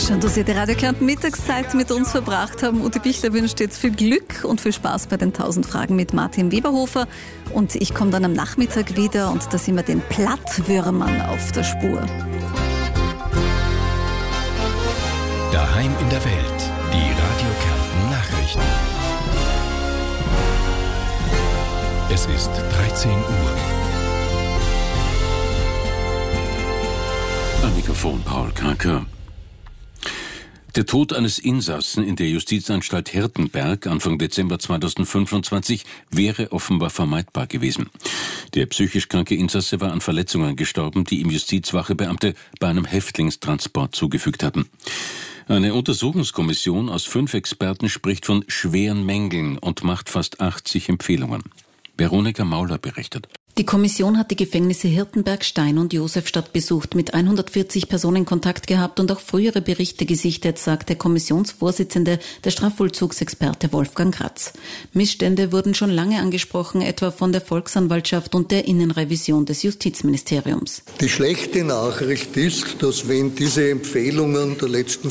Schön, dass Sie die Radio Kärnten Mittagszeit mit uns verbracht haben. Ute Bichler wünscht jetzt viel Glück und viel Spaß bei den 1000 Fragen mit Martin Weberhofer. Und ich komme dann am Nachmittag wieder und da sind wir den Plattwürmern auf der Spur. Daheim in der Welt, die Radio Kärnten Nachrichten. Es ist 13 Uhr. Am Mikrofon Paul Karker. Der Tod eines Insassen in der Justizanstalt Hirtenberg Anfang Dezember 2025 wäre offenbar vermeidbar gewesen. Der psychisch kranke Insasse war an Verletzungen gestorben, die ihm Justizwachebeamte bei einem Häftlingstransport zugefügt hatten. Eine Untersuchungskommission aus 5 Experten spricht von schweren Mängeln und macht fast 80 Empfehlungen. Veronika Mauler berichtet. Die Kommission hat die Gefängnisse Hirtenberg, Stein und Josefstadt besucht, mit 140 Personen Kontakt gehabt und auch frühere Berichte gesichtet, sagt der Kommissionsvorsitzende, der Strafvollzugsexperte Wolfgang Kratz. Missstände wurden schon lange angesprochen, etwa von der Volksanwaltschaft und der Innenrevision des Justizministeriums. Die schlechte Nachricht ist, dass wenn diese Empfehlungen der letzten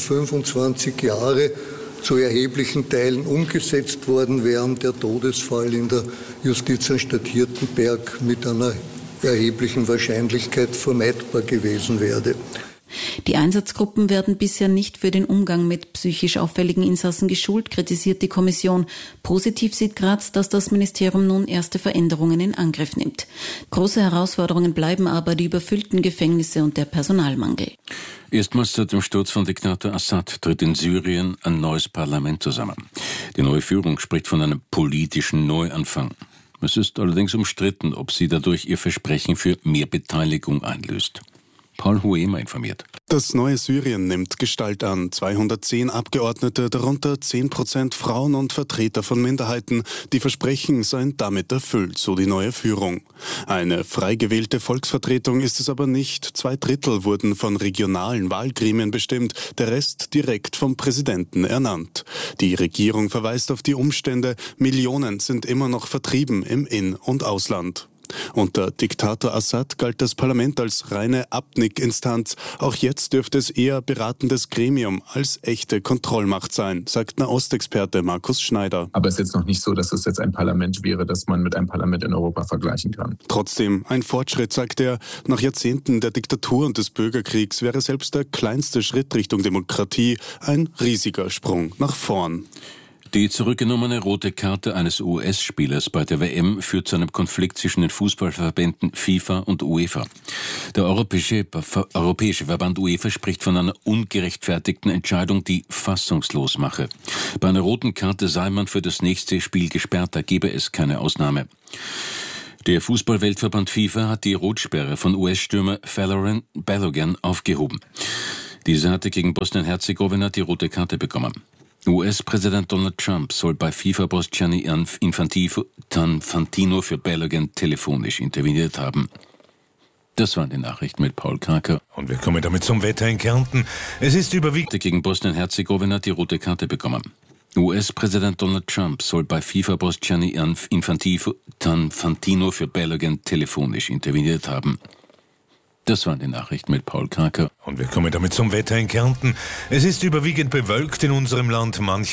25 Jahre zu erheblichen Teilen umgesetzt worden wären, der Todesfall in der Justizanstalt Hirtenberg mit einer erheblichen Wahrscheinlichkeit vermeidbar gewesen wäre. Die Einsatzgruppen werden bisher nicht für den Umgang mit psychisch auffälligen Insassen geschult, kritisiert die Kommission. Positiv sieht Graz, dass das Ministerium nun erste Veränderungen in Angriff nimmt. Große Herausforderungen bleiben aber die überfüllten Gefängnisse und der Personalmangel. Erstmals seit dem Sturz von Diktator Assad tritt in Syrien ein neues Parlament zusammen. Die neue Führung spricht von einem politischen Neuanfang. Es ist allerdings umstritten, ob sie dadurch ihr Versprechen für mehr Beteiligung einlöst. Paul Huemer informiert. Das neue Syrien nimmt Gestalt an. 210 Abgeordnete, darunter 10% Frauen und Vertreter von Minderheiten. Die Versprechen seien damit erfüllt, so die neue Führung. Eine frei gewählte Volksvertretung ist es aber nicht. 2/3 wurden von regionalen Wahlgremien bestimmt, der Rest direkt vom Präsidenten ernannt. Die Regierung verweist auf die Umstände. Millionen sind immer noch vertrieben im In- und Ausland. Unter Diktator Assad galt das Parlament als reine Abnickinstanz. Auch jetzt dürfte es eher beratendes Gremium als echte Kontrollmacht sein, sagt Nahostexperte Markus Schneider. Aber es ist jetzt noch nicht so, dass es jetzt ein Parlament wäre, das man mit einem Parlament in Europa vergleichen kann. Trotzdem ein Fortschritt, sagt er. Nach Jahrzehnten der Diktatur und des Bürgerkriegs wäre selbst der kleinste Schritt Richtung Demokratie ein riesiger Sprung nach vorn. Die zurückgenommene rote Karte eines US-Spielers bei der WM führt zu einem Konflikt zwischen den Fußballverbänden FIFA und UEFA. Der Europäische Verband UEFA spricht von einer ungerechtfertigten Entscheidung, die fassungslos mache. Bei einer roten Karte sei man für das nächste Spiel gesperrt, da gebe es keine Ausnahme. Der Fußballweltverband FIFA hat die Rotsperre von US-Stürmer Folarin Balogun aufgehoben. Dieser hatte gegen Bosnien-Herzegowina die rote Karte bekommen. US-Präsident Donald Trump soll bei FIFA-Boss Gianni Infantino für Balogun telefonisch interveniert haben. Das waren die Nachrichten mit Paul Karker. Und wir kommen damit zum Wetter in Kärnten. Es ist überwiegend gegen Bosnien-Herzegowina die rote Karte bekommen. US-Präsident Donald Trump soll bei FIFA-Boss Gianni Infantino für Balogun telefonisch interveniert haben. Das waren die Nachrichten mit Paul Karker. Und wir kommen damit zum Wetter in Kärnten. Es ist überwiegend bewölkt in unserem Land. Manche